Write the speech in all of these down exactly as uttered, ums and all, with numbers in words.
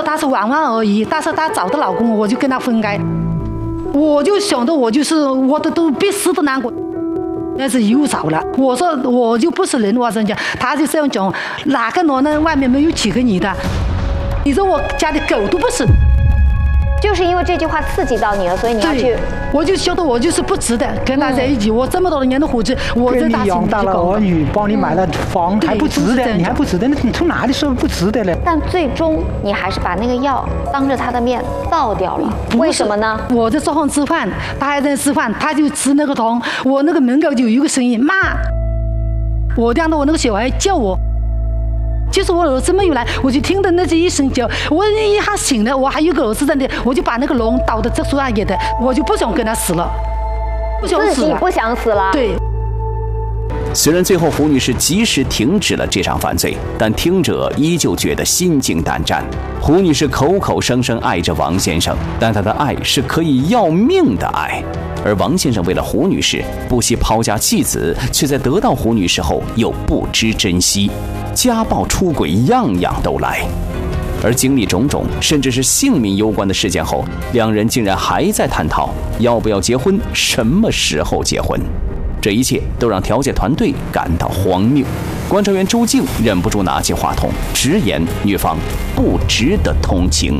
她是玩玩而已，但是她找的老公，我就跟她分开。我就想着我就是我都都必死的难过。那是又找了，我说我就不是人，我真讲，他就这样讲，哪个男人外面没有几个你的？你说我家的狗都不是。 就是因为这句话刺激到你了，所以你要去。 我就觉得我就是不值得跟他在一起。嗯、我这么多年的伙计，我在他心里养大了儿女，帮你买了房，还不值得？你还不值得？那你从哪里说不值得呢？ 但最终你还是把那个药当着他的面倒掉了，为什么呢？ 我在桌上吃饭，他还在吃饭，他就吃那个糖，我那个门口就有一个声音骂，我听到我那个小孩叫我。就是我儿子没有来，我就听到那这一声叫，我一下醒了，我还有个儿子在那，我就把那个龙倒到这树上给他，我就不想跟他死了，不想死了， 自己不想死了。 对。 虽然最后胡女士及时停止了这场犯罪，但听者依旧觉得心惊胆战。胡女士口口声声爱着王先生，但她的爱是可以要命的爱。而王先生为了胡女士不惜抛家弃子，却在得到胡女士后又不知珍惜，家暴出轨样样都来。而经历种种甚至是性命攸关的事件后，两人竟然还在探讨要不要结婚，什么时候结婚。这一切都让调解团队感到荒谬。观察员周静忍不住拿起话筒，直言女方不值得同情。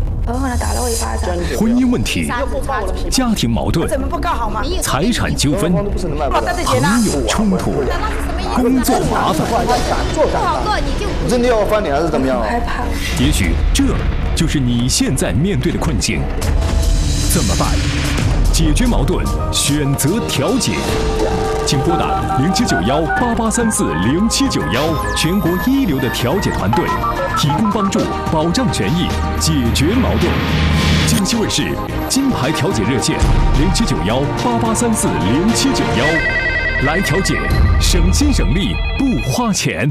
婚姻问题、家庭矛盾、财产纠纷、朋友冲突、工作麻烦， 你真的要翻脸还是怎么样？ 也许这就是你现在面对的困境。怎么办？解决矛盾，选择调解，请拨打零七九幺八八三四零七九幺，全国一流的调解团队，提供帮助，保障权益，解决矛盾。京西卫视金牌调解热线零七九幺八八三四零七九幺，来调解，省心省力不花钱。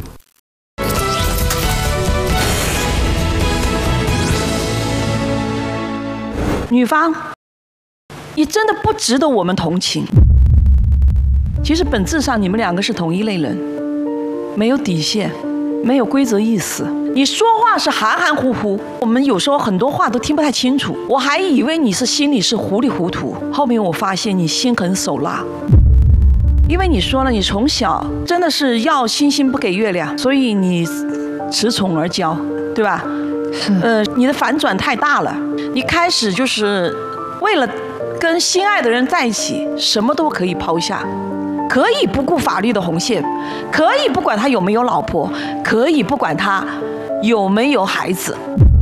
女方，你真的不值得我们同情。其实本质上你们两个是同一类人，没有底线，没有规则意识。你说话是含含糊糊，我们有时候很多话都听不太清楚。我还以为你是心里是糊里糊涂，后面我发现你心狠手辣。因为你说了，你从小真的是要星星不给月亮，所以你恃宠而骄，对吧？呃，你的反转太大了。你开始就是为了跟心爱的人在一起，什么都可以抛下，可以不顾法律的红线，可以不管他有没有老婆，可以不管他有没有孩子。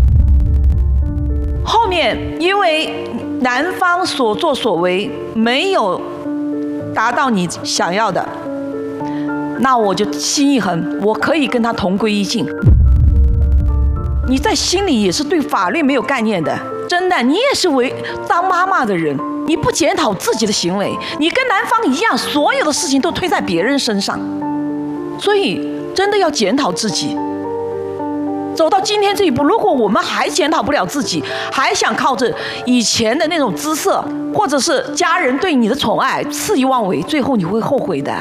后面因为男方所作所为没有达到你想要的，那我就心一横，我可以跟他同归于尽。你在心里也是对法律没有概念的，真的，你也是为当妈妈的人，你不检讨自己的行为，你跟男方一样，所有的事情都推在别人身上，所以真的要检讨自己。走到今天这一步，如果我们还检讨不了自己，还想靠着以前的那种姿色，或者是家人对你的宠爱肆意妄为，最后你会后悔的。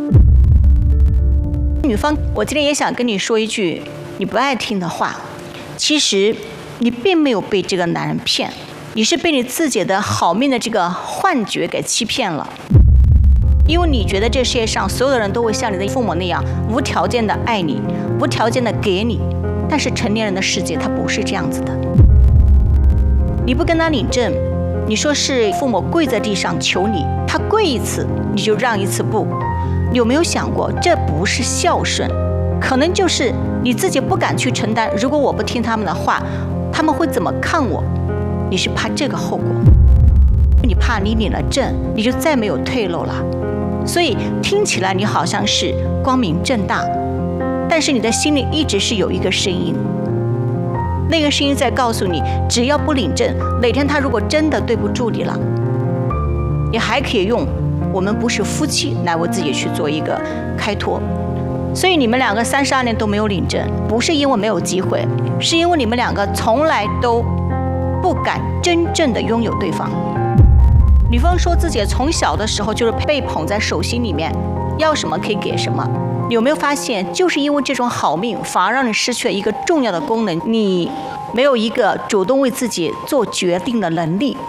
女方，我今天也想跟你说一句你不爱听的话。其实你并没有被这个男人骗，你是被你自己的好命的这个幻觉给欺骗了。因为你觉得这世界上所有的人都会像你的父母那样无条件的爱你，无条件的给你，但是成年人的世界它不是这样子的。你不跟他领证，你说是父母跪在地上求你，他跪一次你就让一次步，你有没有想过这不是孝顺，可能就是你自己不敢去承担，如果我不听他们的话，他们会怎么看我？你是怕这个后果，你怕你领了证你就再没有退路了。所以听起来你好像是光明正大，但是你的心里一直是有一个声音，那个声音在告诉你，只要不领证，哪天他如果真的对不住你了，你还可以用我们不是夫妻来为自己去做一个开脱。所以你们两个三十二年都没有领证，不是因为没有机会，是因为你们两个从来都不敢真正的拥有对方。女方说自己从小的时候就是被捧在手心里面，要什么可以给什么。你有没有发现，就是因为这种好命，反而让你失去了一个重要的功能，你没有一个主动为自己做决定的能力。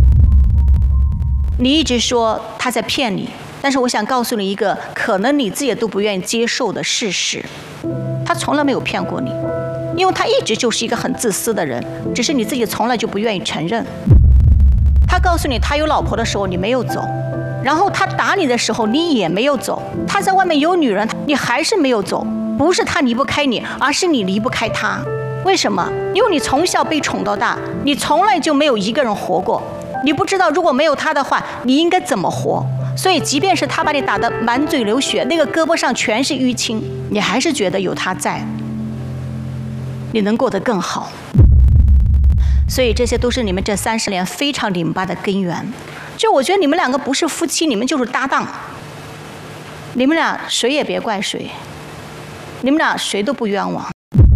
你一直说他在骗你，但是我想告诉你一个可能你自己都不愿意接受的事实，他从来没有骗过你，因为他一直就是一个很自私的人，只是你自己从来就不愿意承认。他告诉你他有老婆的时候你没有走，然后他打你的时候你也没有走，他在外面有女人你还是没有走，不是他离不开你，而是你离不开他。为什么？因为你从小被宠到大，你从来就没有一个人活过，你不知道如果没有他的话你应该怎么活，所以即便是他把你打得满嘴流血，那个胳膊上全是淤青，你还是觉得有他在你能过得更好。所以这些都是你们这三十年非常拧巴的根源。就我觉得你们两个不是夫妻，你们就是搭档，你们俩谁也别怪谁，你们俩谁都不冤枉。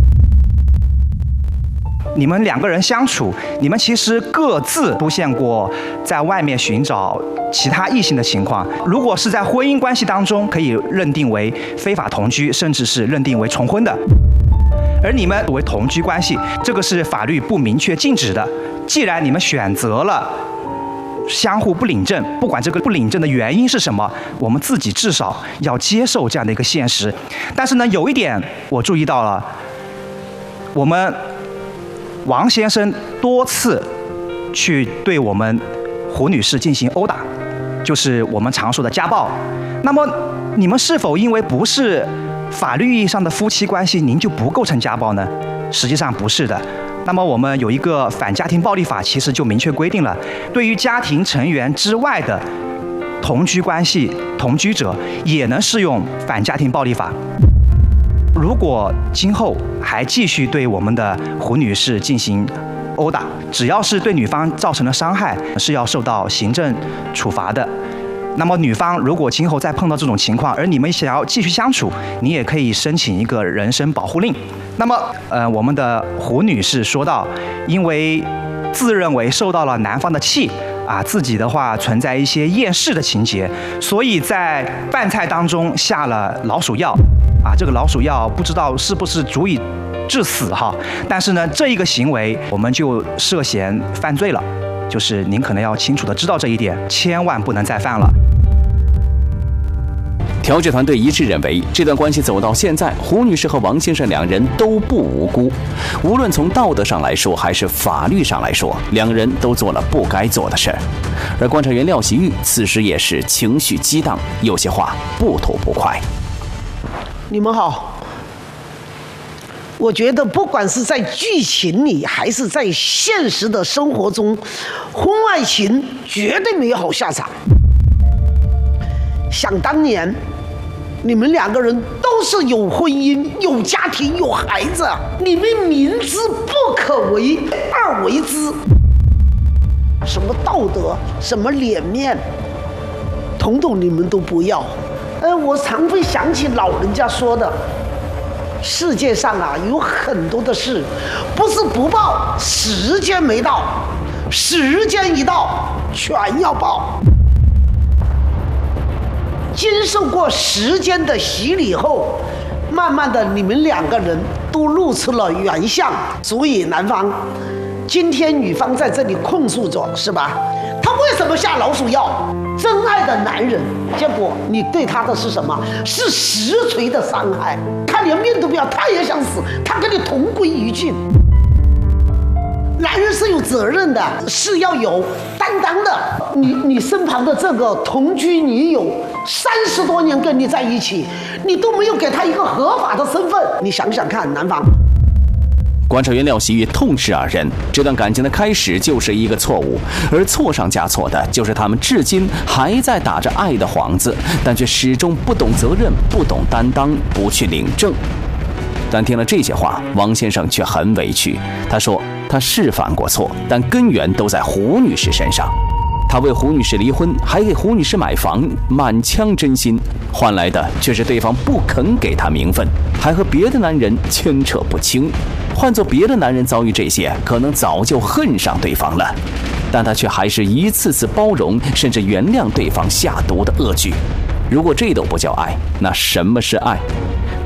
你们两个人相处，你们其实各自出现过在外面寻找其他异性的情况。如果是在婚姻关系当中，可以认定为非法同居，甚至是认定为重婚的。而你们为同居关系，这个是法律不明确禁止的。既然你们选择了相互不领证，不管这个不领证的原因是什么，我们自己至少要接受这样的一个现实。但是呢，有一点我注意到了，我们王先生多次去对我们胡女士进行殴打，就是我们常说的家暴。那么你们是否因为不是法律意义上的夫妻关系，您就不构成家暴呢？实际上不是的。那么我们有一个反家庭暴力法，其实就明确规定了，对于家庭成员之外的同居关系同居者，也能适用反家庭暴力法。如果今后还继续对我们的胡女士进行殴打，只要是对女方造成了伤害，是要受到行政处罚的。那么女方如果今后再碰到这种情况，而你们想要继续相处，你也可以申请一个人身保护令。那么，呃，我们的胡女士说到，因为自认为受到了男方的气啊，自己的话存在一些厌世的情节，所以在饭菜当中下了老鼠药啊，这个老鼠药不知道是不是足以致死哈，但是呢，这一个行为我们就涉嫌犯罪了。就是您可能要清楚的知道这一点，千万不能再犯了。 调解团队一致认为，这段关系走到现在，胡女士和王先生两人都不无辜。无论从道德上来说，还是法律上来说，两人都做了不该做的事儿。而观察员廖喜玉此时也是情绪激荡，有些话不吐不快。 你们好。我觉得不管是在剧情里还是在现实的生活中，婚外情绝对没有好下场。想当年你们两个人都是有婚姻有家庭有孩子，你们明知不可为而为之，什么道德什么脸面统统你们都不要。呃，我常会想起老人家说的，世界上啊有很多的事不是不报，时间没到，时间一到全要报。经受过时间的洗礼后，慢慢的你们两个人都露出了原相。所以男方今天女方在这里控诉着，是吧？他为什么下老鼠药？真爱的男人，结果你对他的是什么？是实锤的伤害。他连命都不要，他也想死，他跟你同归于尽。男人是有责任的，是要有担当的。你你身旁的这个同居女友三十多年跟你在一起，你都没有给他一个合法的身份，你想想看，男方。 观察员廖喜玉痛斥二人，这段感情的开始就是一个错误，而错上加错的就是他们至今还在打着爱的幌子，但却始终不懂责任，不懂担当，不去领证。但听了这些话，王先生却很委屈。他说他是犯过错，但根源都在胡女士身上。他为胡女士离婚，还给胡女士买房，满腔真心，换来的却是对方不肯给他名分，还和别的男人牵扯不清。换做别的男人遭遇这些，可能早就恨上对方了，但他却还是一次次包容，甚至原谅对方下毒的恶剧。如果这都不叫爱，那什么是爱？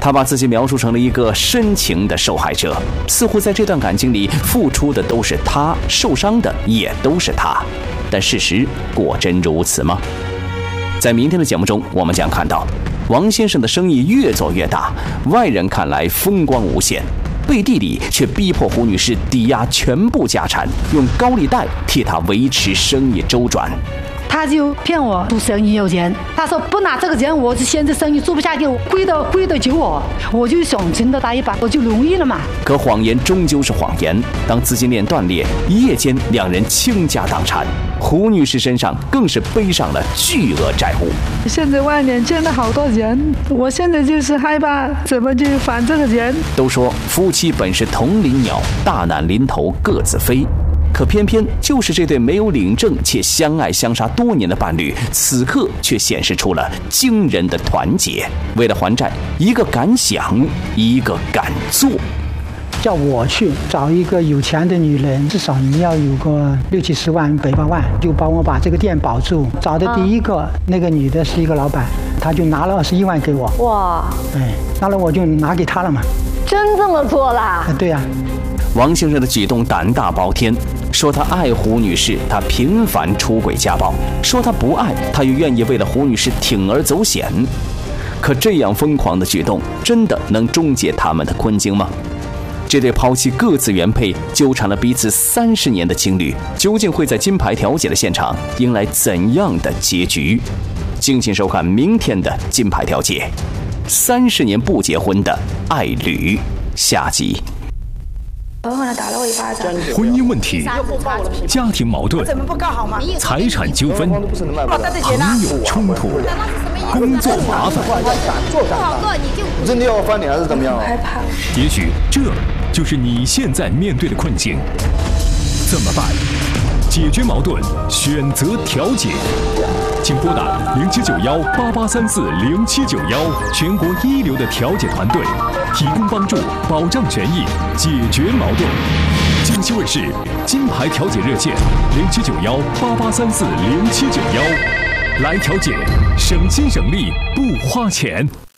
他把自己描述成了一个深情的受害者，似乎在这段感情里付出的都是他，受伤的也都是他。但事实果真如此吗？在明天的节目中，我们将看到王先生的生意越做越大，外人看来风光无限，背地里却逼迫胡女士抵押全部家产，用高利贷替她维持生意周转。 他就骗我做生意有钱，他说不拿这个钱，我就现在生意做不下去，亏的亏的救我，我就想真的他一把，我就容易了嘛。 可谎言终究是谎言，当资金链断裂，一夜间两人倾家荡产，胡女士身上更是背上了巨额债务。 现在外面欠了好多钱，我现在就是害怕怎么去还这个钱。 都说夫妻本是同林鸟，大难临头各自飞。可偏偏就是这对没有领证且相爱相杀多年的伴侣，此刻却显示出了惊人的团结。为了还债，一个敢想，一个敢做。 叫我去找一个有钱的女人，至少你要有个六七十万、百八万，就帮我把这个店保住。找的第一个、嗯、那个女的是一个老板，她就拿了二十一万给我。哇！哎，拿了我就拿给她了嘛。 真这么做啦？ 对呀、啊。 王先生的举动胆大包天，说他爱胡女士，他频繁出轨家暴；说他不爱，他又愿意为了胡女士铤而走险。可这样疯狂的举动，真的能终结他们的困境吗？这对抛弃各自原配、纠缠了彼此三十年的情侣，究竟会在金牌调解的现场迎来怎样的结局？敬请收看明天的金牌调解，三十年不结婚的爱侣下集。 狠狠地打了我一巴掌。 婚姻问题、家庭矛盾、财产纠纷、朋友冲突、工作麻烦， 你真的要翻脸还是怎么样？ 害怕。 也许这就是你现在面对的困境，怎么办？解决矛盾，选择调解。请拨打零七九幺八八三四零七九幺，全国一流的调解团队，提供帮助，保障权益，解决矛盾。京西卫视金牌调解热线零七九幺八八三四零七九幺，来调解，省心省力不花钱。